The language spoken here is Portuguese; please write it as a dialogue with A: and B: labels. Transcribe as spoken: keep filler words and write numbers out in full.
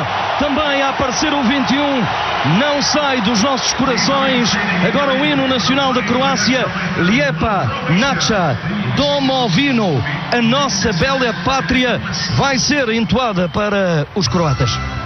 A: Bola também a aparecer o vinte e um. Não sai dos nossos corações. Agora o hino nacional da Croácia. Lijepa naša domovino. A nossa bela pátria vai ser entoada para os croatas.